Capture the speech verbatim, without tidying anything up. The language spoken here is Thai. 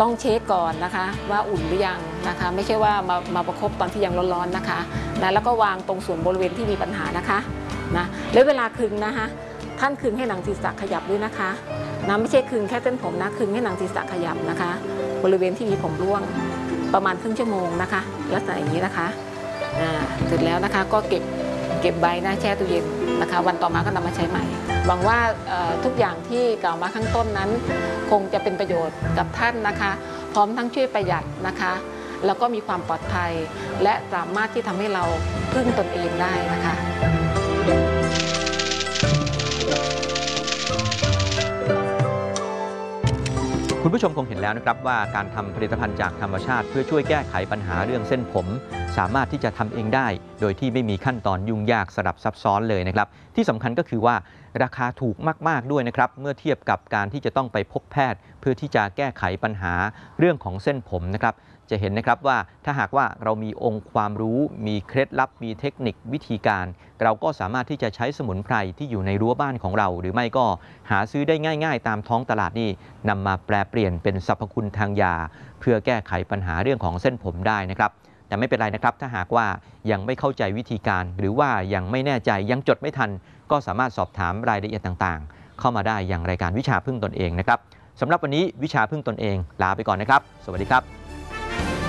ต้องเช็คก่อนนะคะว่าอุ่นหรือยังนะคะไม่ใช่ว่ามามาประคบตอนที่ยังร้อนๆนะคะนะแล้วก็วางตรงส่วนบริเวณที่มีปัญหานะคะนะแล้วเวลาคึงนะคะท่านคึงให้หนังศีรษะขยับด้วยนะคะนะไม่ใช่คึงแค่เส้นผมนะคึงให้หนังศีรษะขยับนะคะบริเวณที่มีผมร่วงประมาณครึ่งชั่วโมงนะคะลักษณะอย่างนี้นะคะเสร็จแล้วนะคะก็เก็บเก็บใบนะแช่ตู้เย็นนะคะวันต่อมาก็นำมาใช้ใหม่หวังว่าทุกอย่างที่กล่าวมาข้างต้นนั้นคงจะเป็นประโยชน์กับท่านนะคะพร้อมทั้งช่วยประหยัดนะคะแล้วก็มีความปลอดภัยและสามารถที่ทำให้เราพึ่งตนเองได้นะคะคุณผู้ชมคงเห็นแล้วนะครับว่าการทำผลิตภัณฑ์จากธรรมชาติเพื่อช่วยแก้ไขปัญหาเรื่องเส้นผมสามารถที่จะทำเองได้โดยที่ไม่มีขั้นตอนยุ่งยากสลับซับซ้อนเลยนะครับที่สำคัญก็คือว่าราคาถูกมากๆด้วยนะครับเมื่อเทียบกับการที่จะต้องไปพบแพทย์เพื่อที่จะแก้ไขปัญหาเรื่องของเส้นผมนะครับจะเห็นนะครับว่าถ้าหากว่าเรามีองค์ความรู้มีเคล็ดลับมีเทคนิควิธีการเราก็สามารถที่จะใช้สมุนไพรที่อยู่ในรั้วบ้านของเราหรือไม่ก็หาซื้อได้ง่ายๆตามท้องตลาดนี่นำมาแปลเปลี่ยนเป็นสรรพคุณทางยาเพื่อแก้ไขปัญหาเรื่องของเส้นผมได้นะครับแต่ไม่เป็นไรนะครับถ้าหากว่ายังไม่เข้าใจวิธีการหรือว่ายังไม่แน่ใจยังจดไม่ทันก็สามารถสอบถามรายละเอียดต่างๆเข้ามาได้อย่างรายการวิชาพึ่งตนเองนะครับสำหรับวันนี้วิชาพึ่งตนเองลาไปก่อนนะครับสวัสดีครับ